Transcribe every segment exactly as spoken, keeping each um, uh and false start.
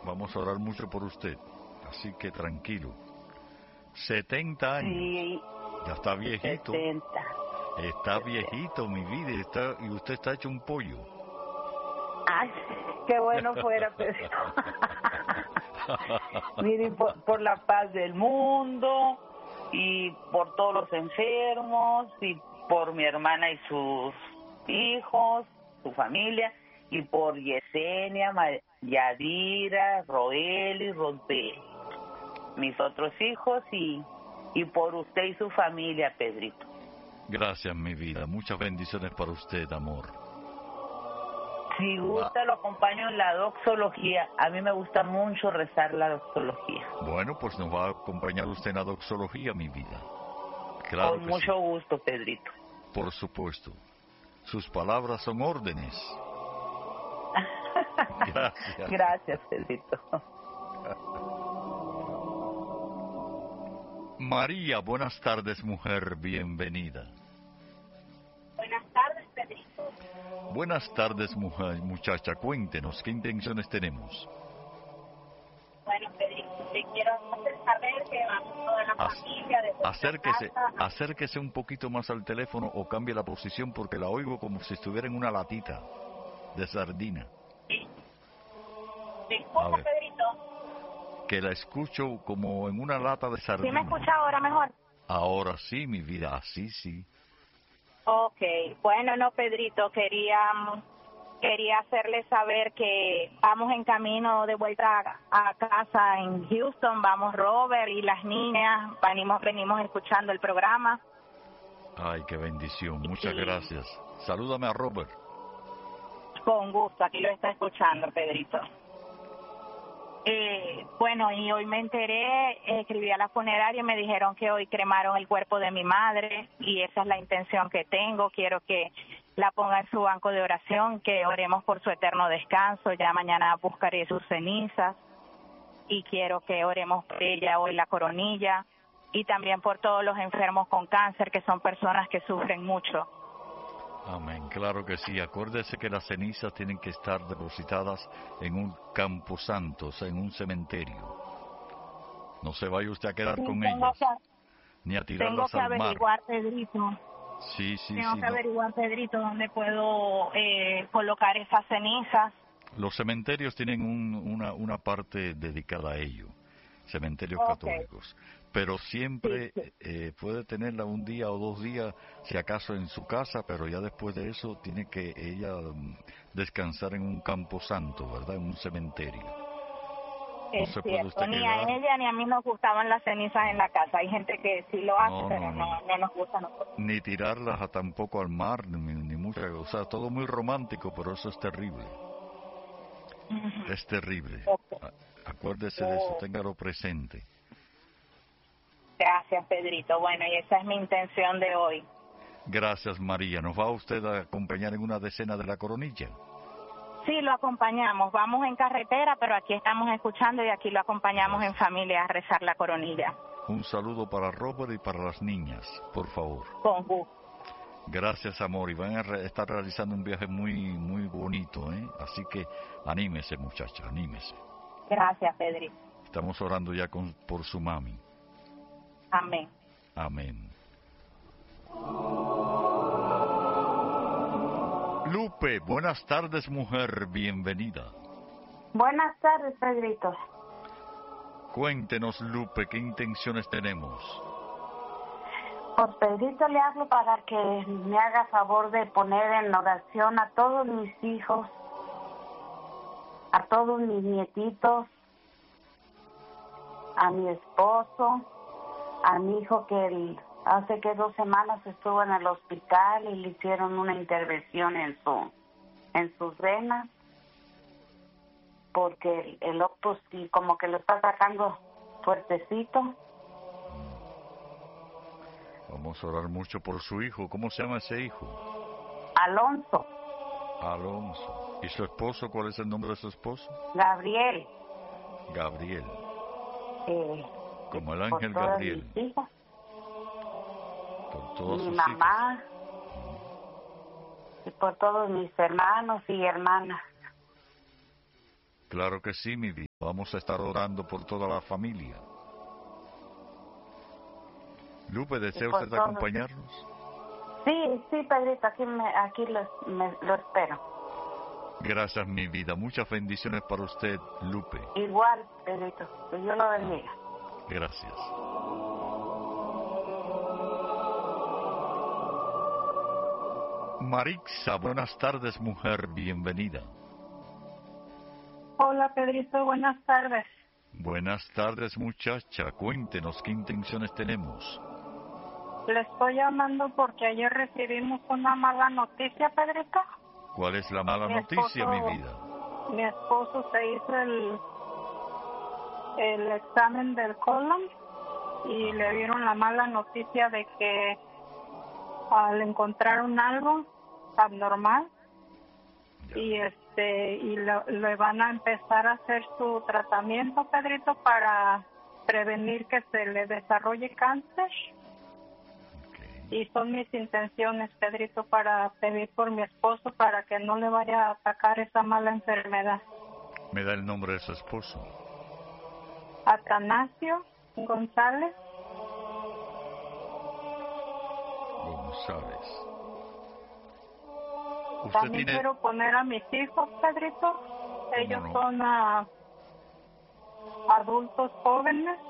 vamos a orar mucho por usted. Así que tranquilo. setenta años. Sí, ya está viejito. setenta. Está viejito, mi vida, y, está, y usted está hecho un pollo. Ay, qué bueno fuera, Pedrito. Mire, por, por la paz del mundo y por todos los enfermos y por mi hermana y sus hijos, su familia, y por Yesenia, Yadira, Roel y Rodbel, mis otros hijos, y, y por usted y su familia, Pedrito. Gracias, mi vida. Muchas bendiciones para usted, amor. Si gusta, lo acompaño en la doxología. A mí me gusta mucho rezar la doxología. Bueno, pues nos va a acompañar usted en la doxología, mi vida. Claro Con que mucho sí. gusto, Pedrito. Por supuesto. Sus palabras son órdenes. Gracias. Gracias, Pedrito. María, buenas tardes, mujer, bienvenida. Buenas tardes, Pedrito. Buenas tardes, mujer, muchacha, cuéntenos, ¿qué intenciones tenemos? Bueno, Pedrito, te quiero hacer saber que vamos toda la Ac- familia de vuestra acérquese, casa. acérquese un poquito más al teléfono o cambie la posición porque la oigo como si estuviera en una latita de sardina. Sí. ¿Me A escucha, ver. Pedrito? Que la escucho como en una lata de ¿Sí sardina. me escucha ahora mejor? Ahora sí, mi vida, así sí. Ok, bueno, no, Pedrito, quería, quería hacerle saber que vamos en camino de vuelta a, a casa en Houston. Vamos Robert y las niñas, venimos, venimos escuchando el programa. Ay, qué bendición, muchas Sí. gracias. Salúdame a Robert. Con gusto, aquí lo está escuchando, Pedrito. Eh, bueno, y hoy me enteré, eh, escribí a la funeraria y me dijeron que hoy cremaron el cuerpo de mi madre y esa es la intención que tengo. Quiero que la ponga en su banco de oración, que oremos por su eterno descanso. Ya mañana buscaré sus cenizas y quiero que oremos por ella hoy la coronilla y también por todos los enfermos con cáncer, que son personas que sufren mucho. Amén, claro que sí. Acuérdese que las cenizas tienen que estar depositadas en un camposanto, o sea, en un cementerio. No se vaya usted a quedar Sí, con tengo ellas, que, ni a tengo tirarlas que al mar. averiguar, Pedrito. Sí, sí, Tengo sí. que No. averiguar, Pedrito, dónde puedo eh, colocar esas cenizas. Los cementerios tienen un- una, una parte dedicada a ello, cementerios Ok. católicos. Pero siempre Sí, sí. eh, puede tenerla un día o dos días, si acaso en su casa, pero ya después de eso tiene que ella mm, descansar en un camposanto, ¿verdad? En un cementerio. No Es se puede cierto, usted ni quedar. a ella ni a mí nos gustaban las cenizas en la casa. Hay gente que sí lo hace, No, pero no, no. no, no nos gusta a nosotros. Ni tirarlas a tampoco al mar, ni, ni mucha, o sea, todo muy romántico, pero eso es terrible. Ujú. Es terrible. Ok. A- Acuérdese de eso, téngalo presente. Gracias, Pedrito. Bueno, y esa es mi intención de hoy. Gracias, María. ¿Nos va usted a acompañar en una decena de la coronilla? Sí, lo acompañamos. Vamos en carretera, pero aquí estamos escuchando y aquí lo acompañamos en familia a rezar la coronilla. Un saludo para Robert y para las niñas, por favor. Con gusto. Gracias, amor. Y van a re- estar realizando un viaje muy, muy bonito, ¿eh? Así que anímese, muchacha, anímese. Gracias, Pedrito. Estamos orando ya con, por su mami. Amén. Amén. Lupe, buenas tardes, mujer, bienvenida. Buenas tardes, Pedrito. Cuéntenos, Lupe, ¿qué intenciones tenemos? Pues Pedrito le hablo para que me haga favor de poner en oración a todos mis hijos, a todos mis nietitos, a mi esposo, a mi hijo que el, hace que dos semanas estuvo en el hospital y le hicieron una intervención en su en sus venas porque el, el octus sí como que lo está sacando fuertecito. Vamos a orar mucho por su hijo. ¿Cómo se llama ese hijo? Alonso, Alonso. ¿Y su esposo? ¿Cuál es el nombre de su esposo? Gabriel, Gabriel. eh, Como el por ángel todas Gabriel. mis hijas, Por todas mi sus mamá y por todos mis hermanos y hermanas. Claro que sí, mi vida. Vamos a estar orando por toda la familia. Lupe, ¿desea usted todo. acompañarnos? Sí, sí, Pedrito, aquí, me, aquí lo, me, lo espero. Gracias, mi vida. Muchas bendiciones para usted, Lupe. Igual, Pedrito, que Dios lo bendiga. Gracias. Marixa, buenas tardes, mujer, bienvenida. Hola, Pedrito, buenas tardes. Buenas tardes, muchacha. Cuéntenos qué intenciones tenemos. Le estoy llamando porque ayer recibimos una mala noticia, Pedrito. ¿Cuál es la mala Mi noticia, esposo- mi vida? Mi esposo se hizo el, el examen del colon y le dieron la mala noticia de que al encontraron algo abnormal y este y lo- le van a empezar a hacer su tratamiento, Pedrito, para prevenir que se le desarrolle cáncer. Y son mis intenciones, Pedrito, para pedir por mi esposo para que no le vaya a atacar esa mala enfermedad. ¿Me da el nombre de su esposo? Atanasio González. González. ¿Usted También tiene...? quiero poner a mis hijos, Pedrito. Ellos no? son ah, adultos jóvenes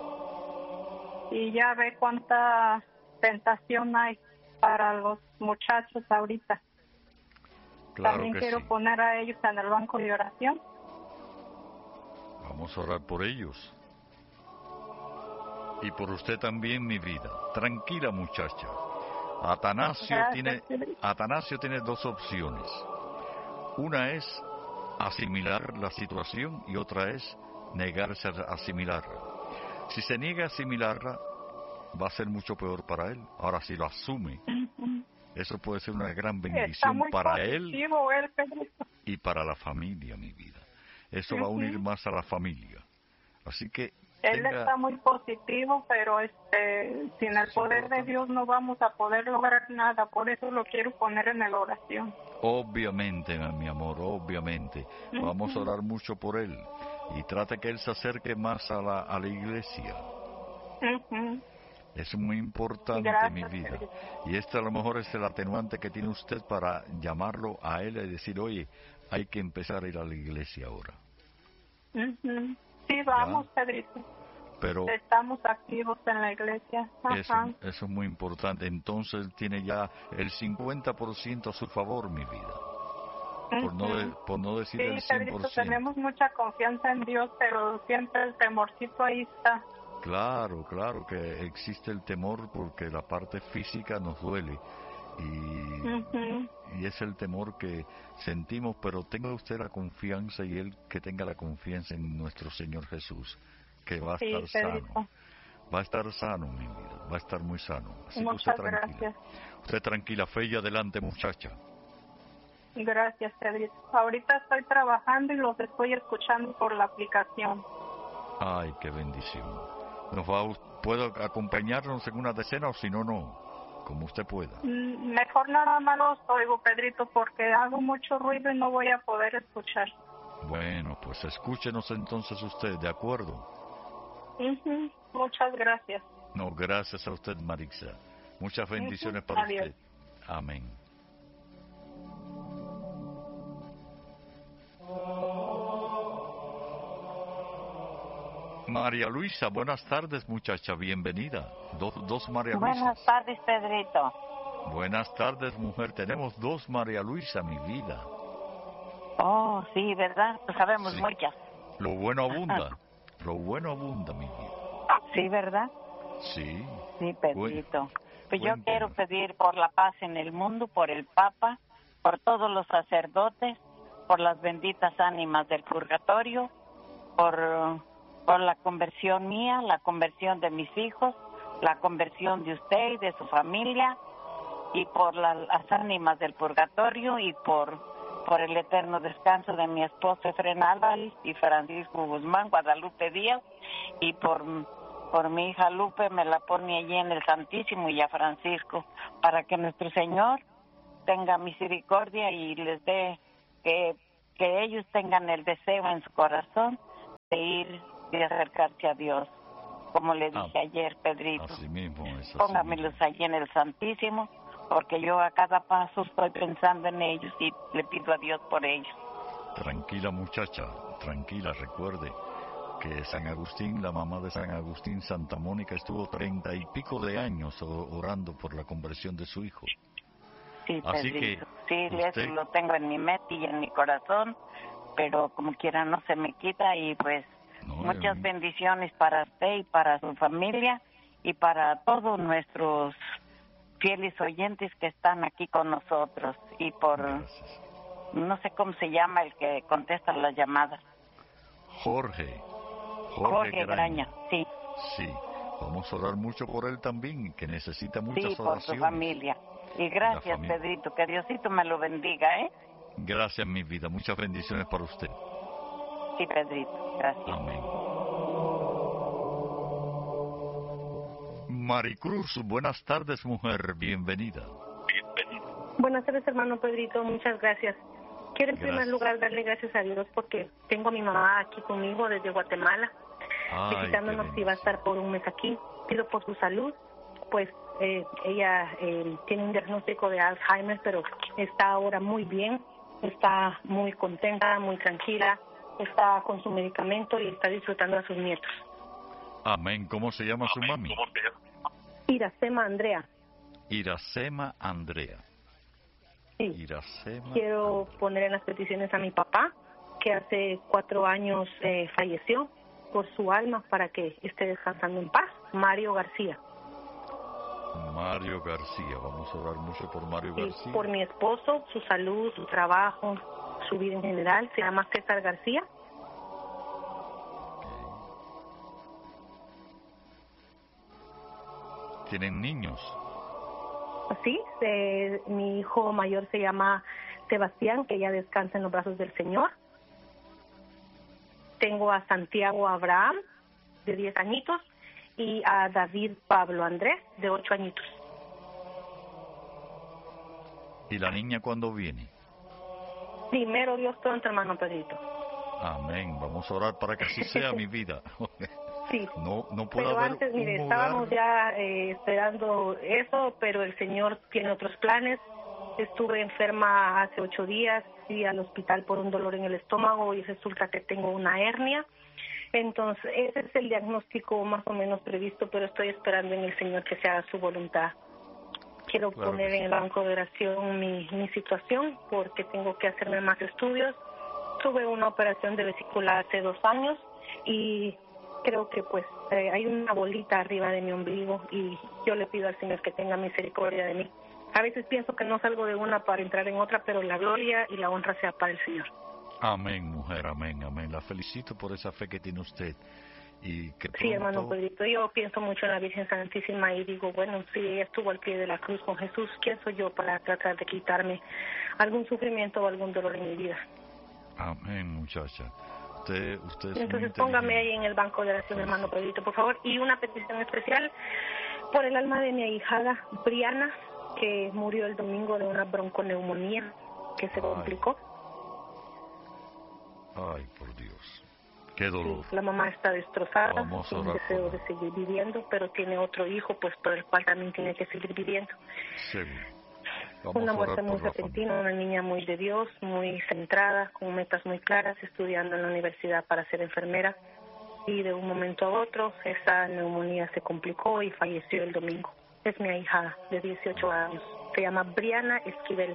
y ya ve cuánta tentación hay para los muchachos ahorita. Claro También que quiero sí. poner a ellos en el banco de oración. Vamos a orar por ellos. Y por usted también, mi vida. Tranquila, muchacha. Atanasio Gracias, tiene, Pedrito. Atanasio tiene dos opciones. Una es asimilar la situación y otra es negarse a asimilarla. Si se niega a asimilarla, va a ser mucho peor para él. Ahora, si lo asume, eso puede ser una gran Está bendición muy para él positivo él, Pedrito. y para la familia, mi vida. Eso va a unir más a la familia. Así que Él tenga... está muy positivo, pero este, sin el poder de Dios no vamos a poder lograr nada. Por eso lo quiero poner en la oración. Obviamente, mi amor, obviamente. Vamos a orar mucho por él. Y trate que él se acerque más a la, a la iglesia. Ujú. Es muy importante, Gracias, mi vida. Pedrito. Y este a lo mejor es el atenuante que tiene usted para llamarlo a él y decir, oye, hay que empezar a ir a la iglesia ahora. Ujú. Sí, vamos, Pedrito. Pero Estamos activos en la iglesia. eso, Ajá. eso es muy importante. Entonces él tiene ya el cincuenta por ciento a su favor, mi vida. Por no, de- por no decir Sí, el cien Pedrito, por ciento. tenemos mucha confianza en Dios, pero siempre el temorcito ahí está. Claro, claro que existe el temor porque la parte física nos duele y, Ujú. y es el temor que sentimos, pero tenga usted la confianza y él que tenga la confianza en nuestro Señor Jesús, que va a Sí, estar Pedrito. sano, va a estar sano, mi vida, va a estar muy sano. Así que Muchas usted tranquila, gracias. usted tranquila, fe y adelante, muchacha. Gracias, Pedrito. Ahorita estoy trabajando y los estoy escuchando por la aplicación. Ay, qué bendición. Nos va a- ¿Puedo acompañarnos en una decena o si no, no? Como usted pueda. Mm, Mejor nada más los oigo, Pedrito, porque hago mucho ruido y no voy a poder escuchar. Bueno, pues escúchenos entonces usted, ¿de acuerdo? Ujú. Muchas gracias. No, gracias a usted, Marixa. Muchas bendiciones Ujú. para Adiós. usted. Amén. María Luisa, buenas tardes, muchacha, bienvenida. Do- dos María Luisas. Buenas tardes, Pedrito. Buenas tardes, mujer. Tenemos dos María Luisa, mi vida. Oh, sí, ¿verdad? Pues sabemos Sí. muchas. Lo bueno abunda. Lo bueno abunda, mi vida. Sí, ¿verdad? Sí. Sí, Pedrito. Pues yo cuéntenos. quiero pedir por la paz en el mundo, por el Papa, por todos los sacerdotes, por las benditas ánimas del purgatorio, por, por la conversión mía, la conversión de mis hijos, la conversión de usted y de su familia, y por la- las ánimas del purgatorio y por por el eterno descanso de mi esposo Efren Álvarez y Francisco Guzmán, Guadalupe Díaz, y por, por mi hija Lupe, me la pone allí en el Santísimo, y a Francisco, para que nuestro Señor tenga misericordia y les dé que que ellos tengan el deseo en su corazón de ir y acercarse a Dios. Como le dije ah, ayer, Pedrito, así mismo es, así póngamelos mismo. allí en el Santísimo, porque yo a cada paso estoy pensando en ellos y le pido a Dios por ellos. Tranquila muchacha, tranquila, recuerde que San Agustín, la mamá de San Agustín, Santa Mónica, estuvo treinta y pico de años orando por la conversión de su hijo. Sí, así Pedrito, que sí, usted... eso lo tengo en mi mente y en mi corazón, pero como quiera no se me quita y pues no, muchas eh... bendiciones para usted y para su familia y para todos nuestros fieles oyentes que están aquí con nosotros y por... Gracias. No sé cómo se llama el que contesta las llamadas. Jorge. Jorge, Jorge Graña. Graña, sí. Sí, vamos a orar mucho por él también, que necesita muchas sí, oraciones. Sí, por su familia. Y gracias, familia. Pedrito, que Diosito me lo bendiga, ¿eh? Gracias, mi vida. Muchas bendiciones para usted. Sí, Pedrito. Gracias. Amén. Maricruz, buenas tardes, mujer. Bienvenida. Bienvenida. Buenas tardes, hermano Pedrito. Muchas gracias. Quiero en gracias. primer lugar darle gracias a Dios porque tengo a mi mamá aquí conmigo desde Guatemala, Ay, visitándonos y va a estar por un mes aquí. Pido por su salud, pues eh, ella eh, tiene un diagnóstico de Alzheimer, pero está ahora muy bien, está muy contenta, muy tranquila, está con su medicamento y está disfrutando a sus nietos. Amén. ¿Cómo se llama su mami? Iracema Andrea. Iracema Andrea. Sí. Iracema Quiero Andrea. poner en las peticiones a mi papá, que hace cuatro años eh, falleció, por su alma, para que esté descansando en paz. Mario García. Mario García, vamos a orar mucho por Mario sí, García. Por mi esposo, su salud, su trabajo, su vida en general. Se llama César García. Okay. ¿Tienen niños? Sí, eh, mi hijo mayor se llama Sebastián, que ya descansa en los brazos del Señor. Tengo a Santiago Abraham, de diez añitos, y a David Pablo Andrés, de ocho añitos. ¿Y la niña cuándo viene? Primero Dios pronto, hermano Pedrito. Amén. Vamos a orar para que así sea mi vida. Sí, no, no puede pero haber antes, mire, un estábamos hogar... ya eh, esperando eso, pero el Señor tiene otros planes. Estuve enferma hace ocho días, fui al hospital por un dolor en el estómago y resulta que tengo una hernia. Entonces, ese es el diagnóstico más o menos previsto, pero estoy esperando en el Señor que se haga su voluntad. Quiero claro poner en el banco de oración mi, mi situación porque tengo que hacerme más estudios. Tuve una operación de vesícula hace dos años y creo que pues eh, hay una bolita arriba de mi ombligo y yo le pido al Señor que tenga misericordia de mí. A veces pienso que no salgo de una para entrar en otra, pero la gloria y la honra sea para el Señor. Amén, mujer, amén, amén. La felicito por esa fe que tiene usted. Y que pronto... Sí, hermano Pedrito, yo pienso mucho en la Virgen Santísima y digo, bueno, si ella estuvo al pie de la cruz con Jesús, ¿quién soy yo para tratar de quitarme algún sufrimiento o algún dolor en mi vida? Amén, muchacha. Usted, usted es Entonces póngame ahí en el banco de oración, sí, hermano Pedrito, por favor. Y una petición especial por el alma de mi ahijada Briana, que murió el domingo de una bronconeumonía que se Ay. complicó. Ay, por Dios. Qué dolor. Sí, la mamá está destrozada, sin deseo de seguir viviendo, pero tiene otro hijo, pues por el cual también tiene que seguir viviendo. Seguro. Una muerte muy repentina, una niña muy de Dios, muy centrada, con metas muy claras, estudiando en la universidad para ser enfermera. Y de un momento a otro, esa neumonía se complicó y falleció el domingo. Es mi ahijada, de dieciocho años. Se llama Briana Esquivel.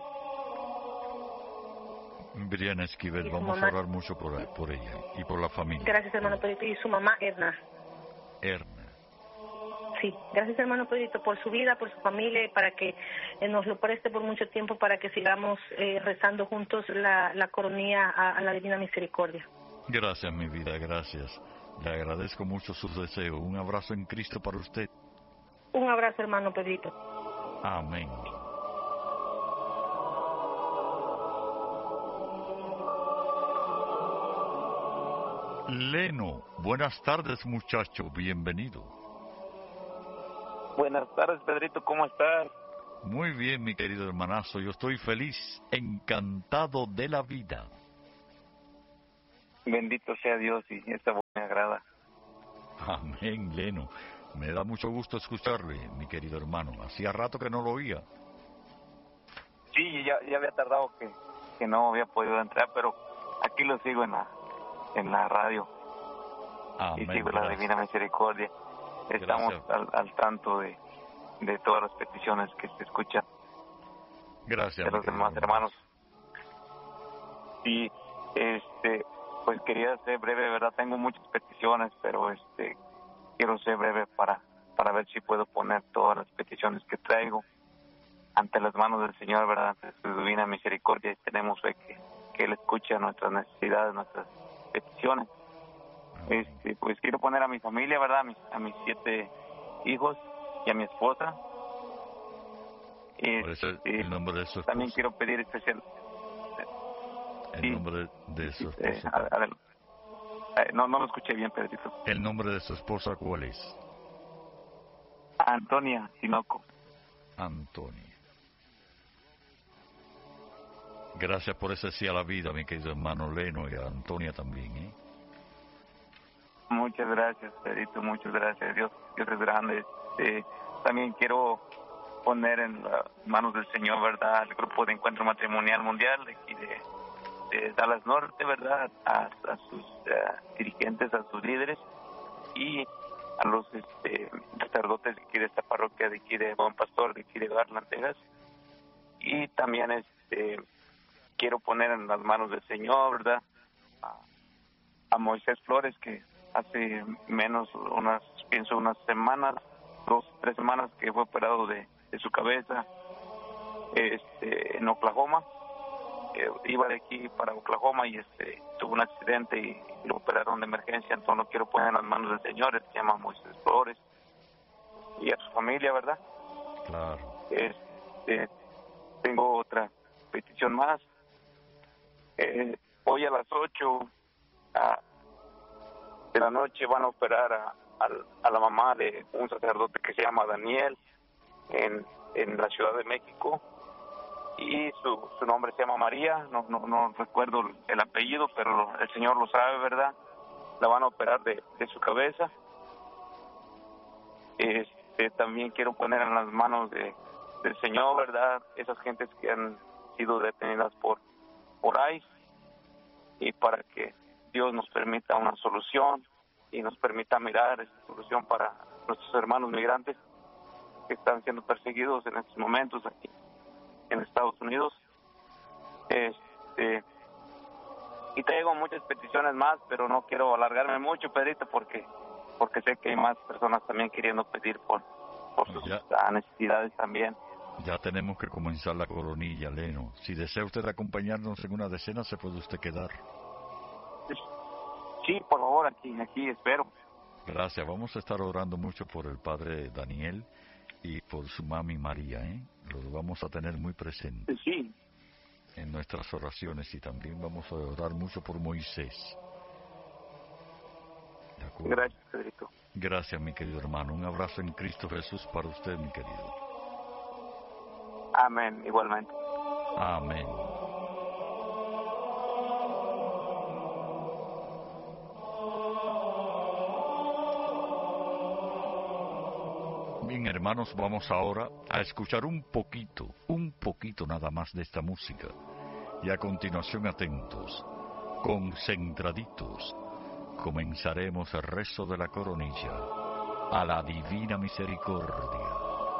Briana Esquivel, vamos mamá, a orar mucho por, por ella y por la familia. Gracias, hermano Pedrito. Y su mamá, Erna. Erna. Sí, gracias, hermano Pedrito, por su vida, por su familia y para que eh, nos lo preste por mucho tiempo para que sigamos eh, rezando juntos la, la coronilla a, a la Divina Misericordia. Gracias, mi vida, gracias. Le agradezco mucho sus deseos. Un abrazo en Cristo para usted. Un abrazo, hermano Pedrito. Amén. Leno, buenas tardes, muchacho, bienvenido. Buenas tardes, Pedrito, ¿cómo estás? Muy bien, mi querido hermanazo, yo estoy feliz, encantado de la vida. Bendito sea Dios y esta voz me agrada. Amén, Leno. Me da mucho gusto escucharle, mi querido hermano. Hacía rato que no lo oía. Sí, ya, ya había tardado que, que no había podido entrar, pero aquí lo sigo en la, en la radio. Amén, y sigo la gracias. Divina Misericordia. Estamos al, al tanto de, de todas las peticiones que se escuchan Gracias, de mi los querido demás hermanos. Y este, pues quería ser breve, ¿verdad? Tengo muchas peticiones, pero este, quiero ser breve para, para ver si puedo poner todas las peticiones que traigo ante las manos del Señor, ¿verdad? Ante su Divina Misericordia, y tenemos fe que, que Él escucha nuestras necesidades, nuestras peticiones. Este, pues quiero poner a mi familia, ¿verdad? A mis, a mis siete hijos y a mi esposa. Por eso Este, el nombre de su esposa. también quiero pedir especial. El sí, nombre de su eh, esposa. a- a- eh, no, no lo escuché bien, Pedrito. El nombre de su esposa, ¿cuál es? Antonia Tinoco. Antonia. Gracias por ese sí a la vida, mi querido hermano Leno, y a Antonia también, ¿eh? Muchas gracias, Pedrito, muchas gracias. Dios, Dios es grande. Este, también quiero poner en las manos del Señor, ¿verdad?, el grupo de encuentro matrimonial mundial de aquí de, de Dallas Norte, ¿verdad?, a, a sus uh, dirigentes, a sus líderes y a los este, sacerdotes de aquí de esta parroquia, de aquí de Buen Pastor, de aquí de Garland, Texas. Y también este quiero poner en las manos del Señor, ¿verdad?, a, a Moisés Flores, que hace menos, unas, pienso unas semanas, dos, tres semanas que fue operado de, de su cabeza este, en Oklahoma. Eh, iba de aquí para Oklahoma y este tuvo un accidente y lo operaron de emergencia, entonces lo quiero poner en las manos del Señor. Él se llama Moisés Flores, y a su familia, ¿verdad? Claro. Este, tengo otra petición más. Eh, hoy a las ocho a, de la noche van a operar a, a, a la mamá de un sacerdote que se llama Daniel en, en la Ciudad de México, y su, su nombre se llama María. No, no, no recuerdo el apellido, pero el Señor lo sabe, ¿verdad? La van a operar de, de su cabeza. Este, también quiero poner en las manos de, del Señor, ¿verdad?, esas gentes que han sido detenidas por, por ICE, y para que Dios nos permita una solución y nos permita mirar esa solución para nuestros hermanos migrantes que están siendo perseguidos en estos momentos aquí en Estados Unidos. Este, y traigo muchas peticiones más, pero no quiero alargarme mucho, Pedrito, porque porque sé que hay más personas también queriendo pedir por, por sus Ya. necesidades también. Ya tenemos que comenzar la coronilla, Leno. Si desea usted acompañarnos en una decena, se puede usted quedar. Sí, por favor, aquí, aquí espero. Gracias. Vamos a estar orando mucho por el padre Daniel y por su mami María, ¿eh? Lo vamos a tener muy presente Sí. en nuestras oraciones, y también vamos a orar mucho por Moisés. ¿De acuerdo? Gracias, Pedrito. Gracias, mi querido hermano. Un abrazo en Cristo Jesús para usted, mi querido. Amén, igualmente. Amén. Bien, hermanos, vamos ahora a escuchar un poquito, un poquito nada más de esta música. Y a continuación, atentos, concentraditos, comenzaremos el rezo de la coronilla a la Divina Misericordia.